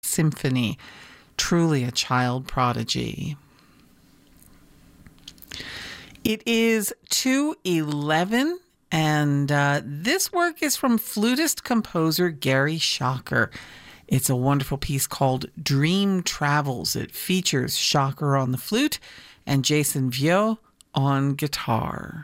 Symphony. Truly a child prodigy. It is 2:11, and this work is from flutist-composer Gary Schocker. It's a wonderful piece called Dream Travels. It features Schocker on the flute and Jason Viau on guitar.